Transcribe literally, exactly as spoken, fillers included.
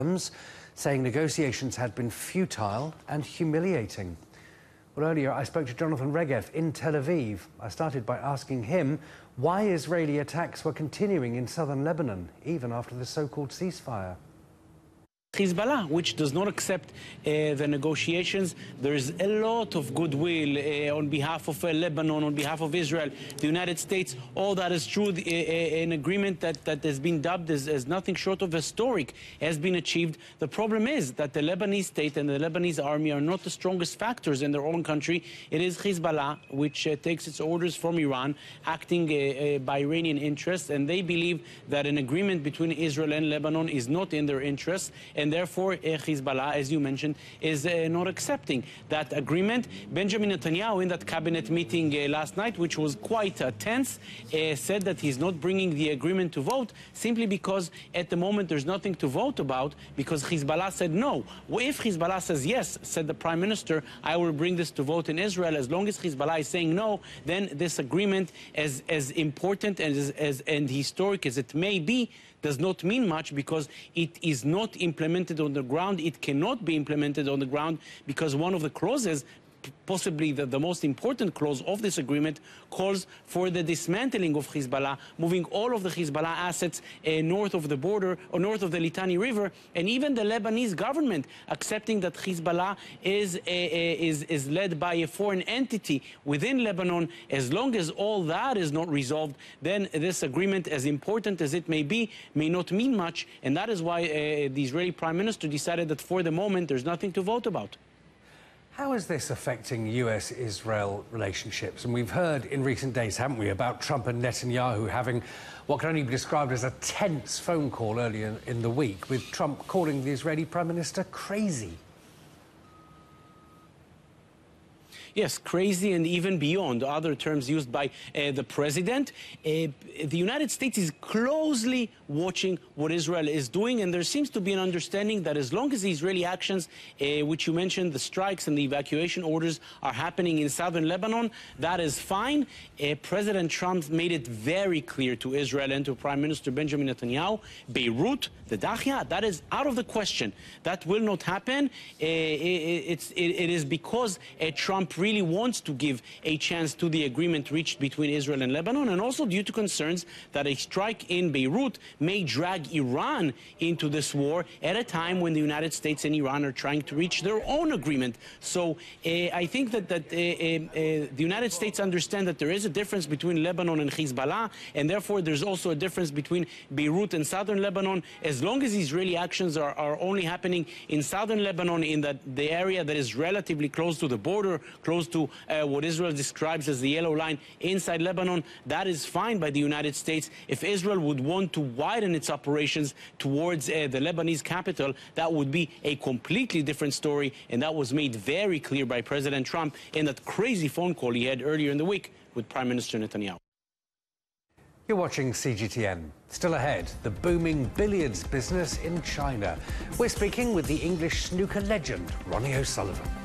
saying negotiations had been futile and humiliating. Well, earlier I spoke to Jonathan Regev in Tel Aviv. I started by asking him why Israeli attacks were continuing in southern Lebanon, even after the so-called ceasefire. Hezbollah, which does not accept uh, the negotiations. There's a lot of goodwill uh, on behalf of uh, Lebanon, on behalf of Israel, the United States. All that is true. The, uh, an agreement that, that has been dubbed as, as nothing short of historic has been achieved. The problem is that the Lebanese state and the Lebanese army are not the strongest factors in their own country. It is Hezbollah, which uh, takes its orders from Iran, acting uh, uh, by Iranian interests, and they believe that an agreement between Israel and Lebanon is not in their interests. And therefore, uh, Hezbollah, as you mentioned, is uh, not accepting that agreement. Benjamin Netanyahu, in that cabinet meeting uh, last night, which was quite uh, tense, uh, said that he's not bringing the agreement to vote simply because at the moment there's nothing to vote about, because Hezbollah said no. Well, if Hezbollah says yes, said the Prime Minister, I will bring this to vote in Israel. As long as Hezbollah is saying no, then this agreement, as, as important and, as, as, and historic as it may be, does not mean much, because it is not implemented on the ground. It cannot be implemented on the ground because one of the clauses, possibly the, the most important clause of this agreement, calls for the dismantling of Hezbollah, moving all of the Hezbollah assets uh, north of the border or north of the Litani River, and even the Lebanese government accepting that Hezbollah is, uh, is, is led by a foreign entity within Lebanon. As long as all that is not resolved, then this agreement, as important as it may be, may not mean much, and that is why uh, the Israeli Prime Minister decided that for the moment there's nothing to vote about. How is this affecting U S Israel relationships? And we've heard in recent days, haven't we, about Trump and Netanyahu having what can only be described as a tense phone call earlier in the week, with Trump calling the Israeli Prime Minister crazy. Yes, crazy and even beyond, other terms used by uh, the president. Uh, the United States is closely watching what Israel is doing, and there seems to be an understanding that as long as the Israeli actions, uh, which you mentioned, the strikes and the evacuation orders, are happening in southern Lebanon, that is fine. Uh, President Trump made it very clear to Israel and to Prime Minister Benjamin Netanyahu, Beirut, the Dahya, that is out of the question. That will not happen. Uh, it, it's, it, it is because uh, Trump really wants to give a chance to the agreement reached between Israel and Lebanon, and also due to concerns that a strike in Beirut may drag Iran into this war at a time when the United States and Iran are trying to reach their own agreement. So uh, I think that, that uh, uh, the United States understand that there is a difference between Lebanon and Hezbollah, and therefore there's also a difference between Beirut and southern Lebanon. As long as Israeli actions are, are only happening in southern Lebanon, in that the area that is relatively close to the border, close to uh, what Israel describes as the yellow line inside Lebanon, that is fine by the United States. If Israel would want to widen its operations towards uh, the Lebanese capital, that would be a completely different story, and that was made very clear by President Trump in that crazy phone call he had earlier in the week with Prime Minister Netanyahu. You're watching C G T N. Still ahead, the booming billiards business in China. We're speaking with the English snooker legend, Ronnie O'Sullivan.